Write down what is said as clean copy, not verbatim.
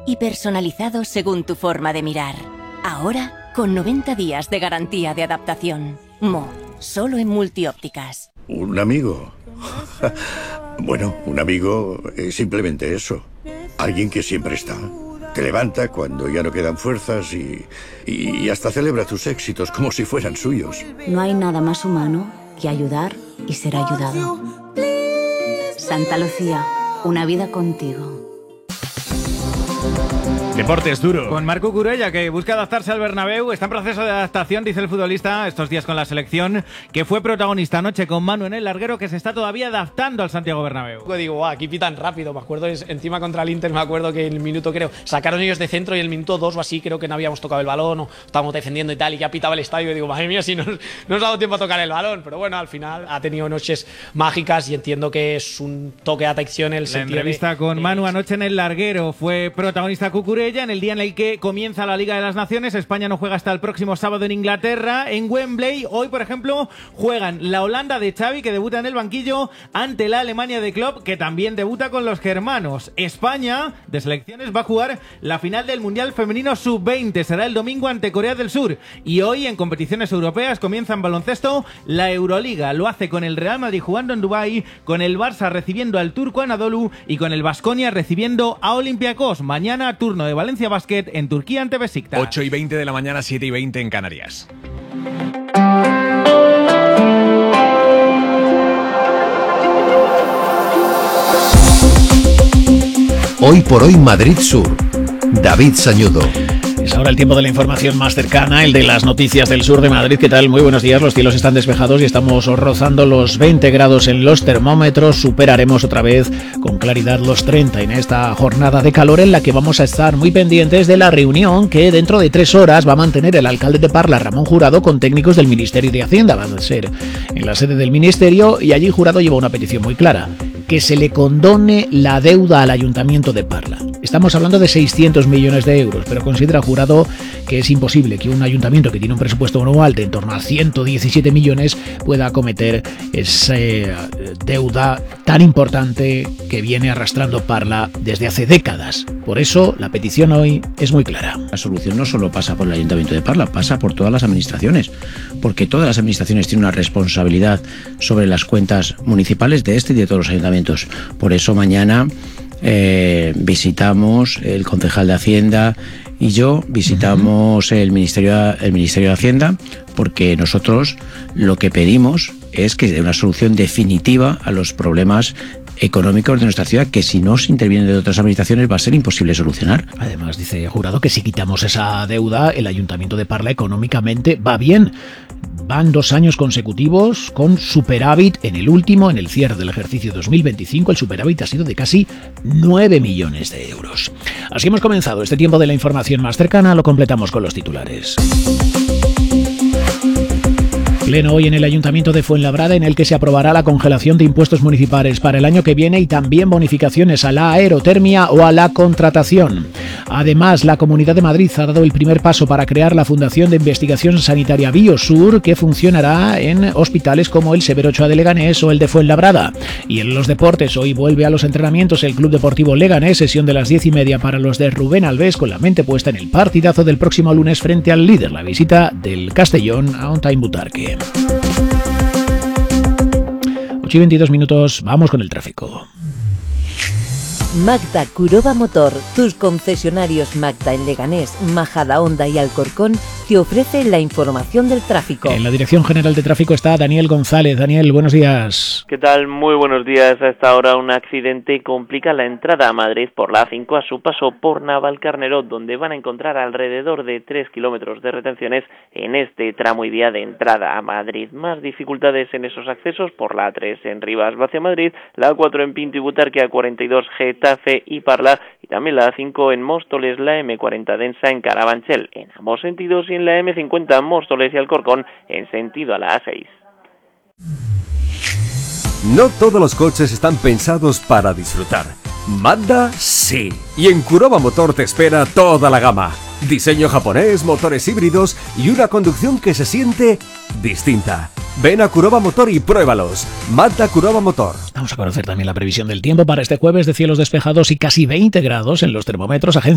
y personalizado según tu forma de mirar. Ahora, con 90 días de garantía de adaptación. Mo, solo en Multiópticas. ¿Un amigo? Bueno, un amigo es simplemente eso. Alguien que siempre está. Te levanta cuando ya no quedan fuerzas y hasta celebra tus éxitos como si fueran suyos. No hay nada más humano que ayudar y ser ayudado. Santa Lucía, una vida contigo. Deportes duro. Con Marc Cucurella, que busca adaptarse al Bernabéu. Está en proceso de adaptación, dice el futbolista, estos días con la selección, que fue protagonista anoche con Manu en el larguero, que se está todavía adaptando al Santiago Bernabéu. Digo, aquí pitan rápido. Me acuerdo, encima contra el Inter, me acuerdo que en el minuto, creo, sacaron ellos de centro y el minuto 2 o así, creo que no habíamos tocado el balón o estábamos defendiendo y tal, y ya pitaba el estadio. Y digo, madre mía, si no nos ha dado tiempo a tocar el balón. Pero bueno, al final ha tenido noches mágicas y entiendo que es un toque de atención el sentido. La entrevista con Manu anoche en el larguero. Fue protagonista Cucurella en el día en el que comienza la Liga de las Naciones. España no juega hasta el próximo sábado en Inglaterra, en Wembley. Hoy, por ejemplo, juegan la Holanda de Xavi, que debuta en el banquillo, ante la Alemania de Klopp, que también debuta con los germanos. España, de selecciones, va a jugar la final del Mundial Femenino Sub-20. Será el domingo ante Corea del Sur. Y hoy, en competiciones europeas, comienza en baloncesto la Euroliga. Lo hace con el Real Madrid jugando en Dubái, con el Barça recibiendo al Turco Anadolu y con el Baskonia recibiendo a Olympiacos. Mañana, turno de Valencia Basket en Turquía ante Besiktas. 8:20 de la mañana, 7:20 en Canarias. Hoy por hoy Madrid Sur. David Sañudo. Es ahora el tiempo de la información más cercana, el de las noticias del sur de Madrid. ¿Qué tal? Muy buenos días. Los cielos están despejados y estamos rozando los 20 grados en los termómetros. Superaremos otra vez con claridad los 30 en esta jornada de calor, en la que vamos a estar muy pendientes de la reunión que dentro de 3 horas va a mantener el alcalde de Parla, Ramón Jurado, con técnicos del Ministerio de Hacienda. Va a ser en la sede del Ministerio y allí Jurado lleva una petición muy clara: que se le condone la deuda al Ayuntamiento de Parla. Estamos hablando de 600 millones de euros, pero considera Jurado que es imposible que un ayuntamiento que tiene un presupuesto anual de en torno a 117 millones pueda acometer esa deuda tan importante que viene arrastrando Parla desde hace décadas. Por eso, la petición hoy es muy clara. La solución no solo pasa por el Ayuntamiento de Parla, pasa por todas las administraciones, porque todas las administraciones tienen una responsabilidad sobre las cuentas municipales de este y de todos los ayuntamientos. Por eso mañana visitamos, el concejal de Hacienda y yo visitamos el Ministerio de Hacienda, porque nosotros lo que pedimos es que dé una solución definitiva a los problemas económicos de nuestra ciudad, que si no se interviene de otras administraciones va a ser imposible solucionar. Además, dice Jurado que si quitamos esa deuda, el Ayuntamiento de Parla económicamente va bien. Van 2 años consecutivos con superávit. En el último, en el cierre del ejercicio 2025, el superávit ha sido de casi 9 millones de euros. Así hemos comenzado este tiempo de la información más cercana. Lo completamos con los titulares. Pleno hoy en el Ayuntamiento de Fuenlabrada, en el que se aprobará la congelación de impuestos municipales para el año que viene y también bonificaciones a la aerotermia o a la contratación. Además, la Comunidad de Madrid ha dado el primer paso para crear la Fundación de Investigación Sanitaria Biosur, que funcionará en hospitales como el Severo Ochoa de Leganés o el de Fuenlabrada. Y en los deportes, hoy vuelve a los entrenamientos el Club Deportivo Leganés, sesión de las 10:30 para los de Rubén Alves, con la mente puesta en el partidazo del próximo lunes frente al líder, la visita del Castellón a On Time Butarque. 8:22 minutos, vamos con el tráfico. Magda Curoba Motor, tus concesionarios Magda en Leganés, Majadahonda y Alcorcón, te ofrece la información del tráfico. En la Dirección General de Tráfico está Daniel González. Daniel, buenos días. ¿Qué tal? Muy buenos días. A esta hora un accidente complica la entrada a Madrid por la A5 a su paso por Navalcarnero, donde van a encontrar alrededor de 3 kilómetros de retenciones en este tramo y vía de entrada a Madrid. Más dificultades en esos accesos por la A3 en Rivas hacia Madrid, la A4 en Pinto y Butarque, A42 Getafe y Parla, y también la A5 en Móstoles, la M40 densa en Carabanchel, en ambos sentidos, y en la M50 Móstoles y Alcorcón en sentido a la A6. No todos los coches están pensados para disfrutar. Mazda sí. Y en Curoba Motor te espera toda la gama. Diseño japonés, motores híbridos y una conducción que se siente distinta. Ven a Curoba Motor y pruébalos. Mazda Curoba Motor. Vamos a conocer también la previsión del tiempo para este jueves, de cielos despejados y casi 20 grados en los termómetros.